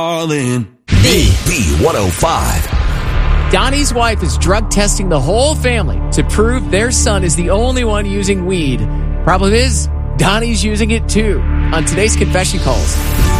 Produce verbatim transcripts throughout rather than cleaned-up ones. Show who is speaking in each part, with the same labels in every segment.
Speaker 1: All in B B one oh five.
Speaker 2: Donnie's wife is drug testing the whole family to prove their son is the only one using weed. Problem is, Donnie's using it too. On today's Confession Calls.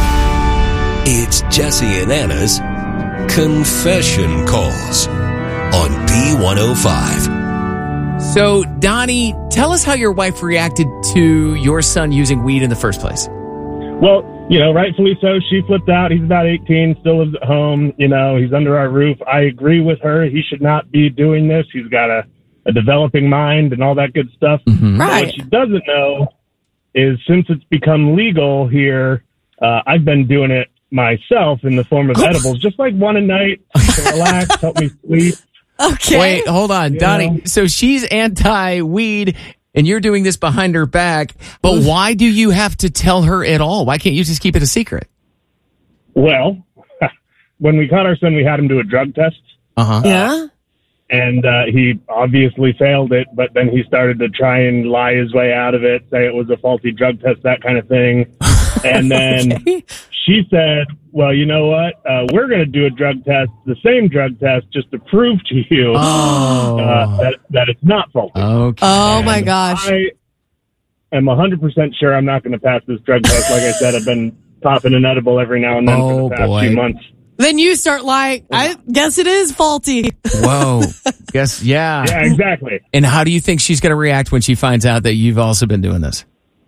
Speaker 1: It's Jesse and Anna's Confession Calls on B one oh five.
Speaker 2: So, Donnie, tell us how your wife reacted to your son using weed in the first place.
Speaker 3: Well, you know, rightfully so. She flipped out. He's about eighteen, still lives at home. You know, he's under our roof. I agree with her. He should not be doing this. He's got a, a developing mind and all that good stuff.
Speaker 2: Mm-hmm.
Speaker 3: But
Speaker 4: Right.
Speaker 3: what she doesn't know is since it's become legal here, uh, I've been doing it myself in the form of edibles, just like one a night to relax, help me sleep.
Speaker 4: Okay.
Speaker 2: Wait, hold on,
Speaker 3: You
Speaker 2: Donnie.
Speaker 3: know?
Speaker 2: So she's anti-weed, and you're doing this behind her back. But why do you have to tell her at all? Why can't you just keep it a secret?
Speaker 3: Well, when we caught our son, we had him do a drug test.
Speaker 2: Uh-huh.
Speaker 4: Yeah.
Speaker 3: And uh, he obviously failed it, but then he started to try and lie his way out of it, say it was a faulty drug test, that kind of thing. And then
Speaker 4: Okay.
Speaker 3: she said, well, you know what? Uh, we're going to do a drug test, the same drug test, just to prove to you
Speaker 2: Oh.
Speaker 3: uh, that, that it's not faulty.
Speaker 2: Okay.
Speaker 4: Oh my gosh.
Speaker 3: I am one hundred percent sure I'm not going to pass this drug test. Like I said, I've been popping an edible every now and then
Speaker 2: Oh,
Speaker 3: for the past
Speaker 2: boy.
Speaker 3: few months.
Speaker 4: Then you start like, I guess it is faulty.
Speaker 2: Whoa. Guess, yeah.
Speaker 3: Yeah, exactly.
Speaker 2: And how do you think she's going to react when she finds out that you've also been doing this?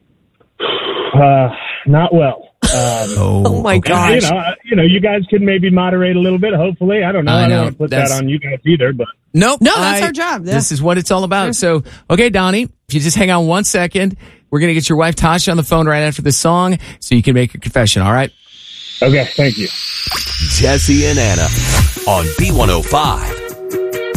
Speaker 3: Uh, not well. Um,
Speaker 4: Oh my
Speaker 2: okay.
Speaker 3: you
Speaker 4: gosh.
Speaker 3: know, uh, you know, you guys can maybe moderate a little bit. Hopefully, I don't know.
Speaker 2: I
Speaker 3: I,
Speaker 2: know.
Speaker 3: don't want to put
Speaker 2: That's-
Speaker 3: that on you guys either. But
Speaker 2: Nope.
Speaker 4: No, that's
Speaker 2: I-
Speaker 4: our job. Yeah.
Speaker 2: This is what it's all about. So, okay, Donnie, if you just hang on one second, we're going to get your wife Tasha on the phone right after this song so you can make your confession, all right?
Speaker 3: okay, thank you.
Speaker 1: Jesse and Anna on B one oh five.